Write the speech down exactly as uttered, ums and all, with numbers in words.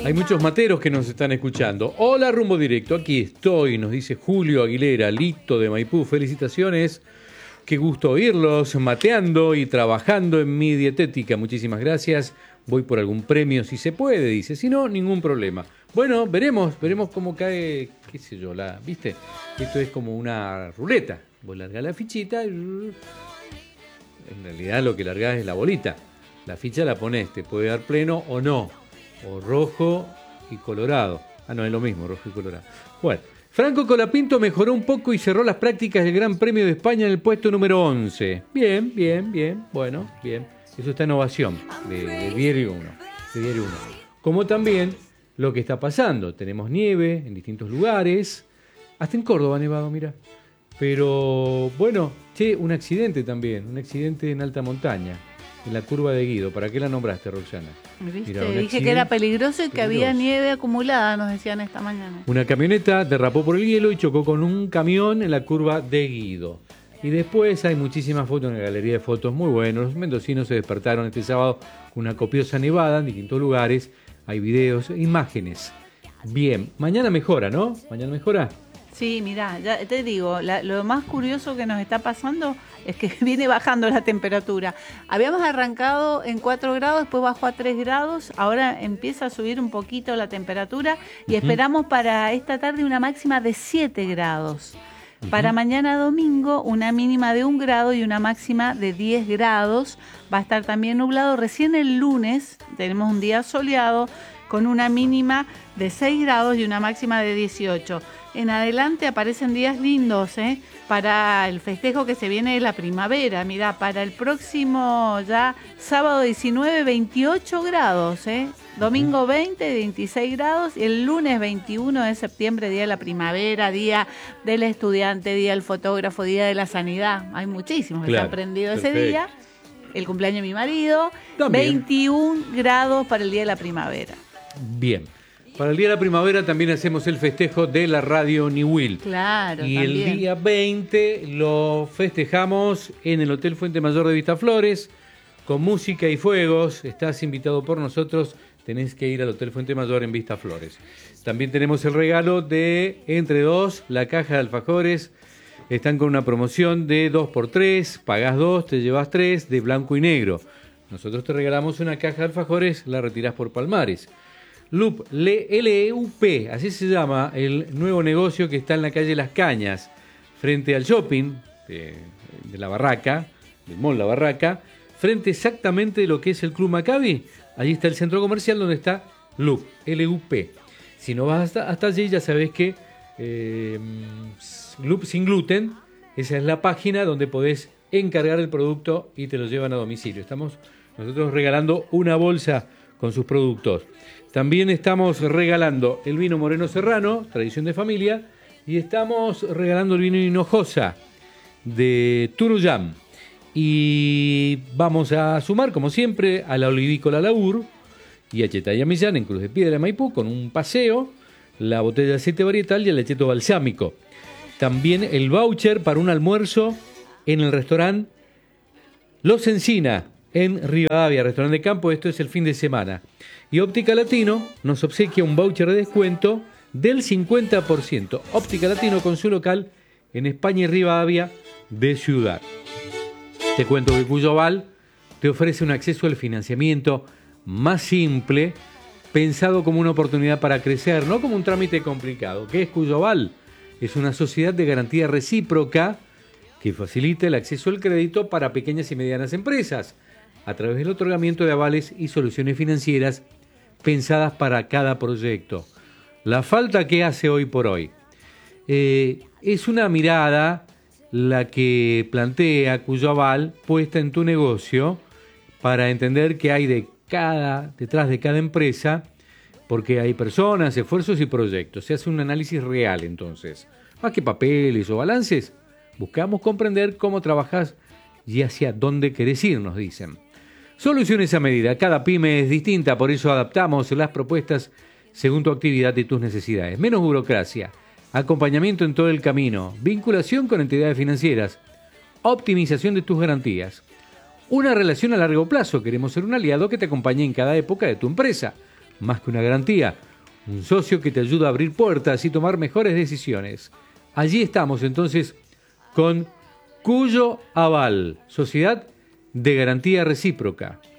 Hay muchos materos que nos están escuchando. Hola, Rumbo Directo, aquí estoy, nos dice Julio Aguilera, Lito de Maipú. Felicitaciones, qué gusto oírlos, mateando y trabajando en mi dietética. Muchísimas gracias. Voy por algún premio si se puede, dice. Si no, ningún problema. Bueno, veremos, veremos cómo cae, qué sé yo, la, ¿viste? Esto es como una ruleta. Vos largás la fichita y... En realidad lo que largás es la bolita. La ficha la ponés, te puede dar pleno o no. O rojo y colorado. Ah, no, es lo mismo, rojo y colorado. Bueno, Franco Colapinto mejoró un poco y cerró las prácticas del Gran Premio de España en el puesto número once. Bien, bien, bien, bueno, bien. Eso está en ovación de, de Diario uno. De Diario uno. Como también lo que está pasando. Tenemos nieve en distintos lugares. Hasta en Córdoba nevado, mira. Pero bueno, che, un accidente también. Un accidente en alta montaña. En la curva de Guido. ¿Para qué la nombraste, Roxana? ¿Viste? Mirá, dije que era peligroso y que peligroso. Había nieve acumulada, nos decían esta mañana. Una camioneta derrapó por el hielo y chocó con un camión en la curva de Guido. Y después hay muchísimas fotos en la galería de fotos muy buenos. Los mendocinos se despertaron este sábado con una copiosa nevada en distintos lugares. Hay videos, imágenes. Bien, mañana mejora, ¿no? Mañana mejora. Sí, mirá, ya te digo, la, lo más curioso que nos está pasando es que viene bajando la temperatura. Habíamos arrancado en cuatro grados, después bajó a tres grados, ahora empieza a subir un poquito la temperatura y uh-huh. esperamos para esta tarde una máxima de siete grados. Uh-huh. Para mañana domingo una mínima de un grado y una máxima de diez grados. Va a estar también nublado. Recién el lunes tenemos un día soleado con una mínima de seis grados y una máxima de dieciocho. En adelante aparecen días lindos, ¿eh? Para el festejo que se viene de la primavera. Mirá, para el próximo ya sábado diecinueve, veintiocho grados, ¿eh? Domingo veinte, veintiséis grados. Y el lunes veintiuno de septiembre, día de la primavera, día del estudiante, día del fotógrafo, día de la sanidad. Hay muchísimos que claro, se han prendido ese día. El cumpleaños de mi marido. También. veintiún grados para el día de la primavera. Bien. Para el día de la primavera también hacemos el festejo de la radio Niwil. Claro, y también. El día veinte lo festejamos en el Hotel Fuente Mayor de Vistaflores, con música y fuegos. Estás invitado por nosotros, tenés que ir al Hotel Fuente Mayor en Vistaflores. También tenemos el regalo de Entre Dos, la caja de alfajores. Están con una promoción de dos por tres, pagás dos, te llevas tres, de blanco y negro. Nosotros te regalamos una caja de alfajores, la retirás por Palmares. Loop, L E U P, así se llama el nuevo negocio que está en la calle Las Cañas, frente al shopping de, de la Barraca, del Mall La Barraca, frente exactamente de lo que es el Club Maccabi. Allí está el centro comercial donde está Loop, L E U P. Si no vas hasta, hasta allí, ya sabes que eh, Loop Sin Gluten, esa es la página donde podés encargar el producto y te lo llevan a domicilio. Estamos nosotros regalando una bolsa con sus productos. También estamos regalando el vino Moreno Serrano, tradición de familia, y estamos regalando el vino Hinojosa de Turuyam. Y vamos a sumar, como siempre, a la Olivícola Laur y a Chetaya Millán en Cruz de Piedra, Maipú, con un paseo, la botella de aceite varietal y el acheto balsámico. También el voucher para un almuerzo en el restaurante Los Encina, en Rivadavia, restaurante de campo. Esto es el fin de semana. Y Óptica Latino nos obsequia un voucher de descuento del cincuenta por ciento. Óptica Latino con su local en España y Rivadavia de Ciudad. Te cuento que Cuyoval te ofrece un acceso al financiamiento más simple, pensado como una oportunidad para crecer, no como un trámite complicado. ¿Qué es Cuyoval? Es una sociedad de garantía recíproca que facilita el acceso al crédito para pequeñas y medianas empresas a través del otorgamiento de avales y soluciones financieras pensadas para cada proyecto. La falta que hace hoy por hoy eh, es una mirada la que plantea Cuyoval puesta en tu negocio para entender qué hay de cada, detrás de cada empresa, porque hay personas, esfuerzos y proyectos. Se hace un análisis real entonces. Más que papeles o balances, buscamos comprender cómo trabajas y hacia dónde querés ir, nos dicen. Soluciones a medida. Cada pyme es distinta, por eso adaptamos las propuestas según tu actividad y tus necesidades. Menos burocracia, acompañamiento en todo el camino, vinculación con entidades financieras, optimización de tus garantías. Una relación a largo plazo. Queremos ser un aliado que te acompañe en cada época de tu empresa. más que una garantía, un socio que te ayuda a abrir puertas y tomar mejores decisiones. Allí estamos entonces con Cuyo Aval, Sociedad de Garantía Recíproca.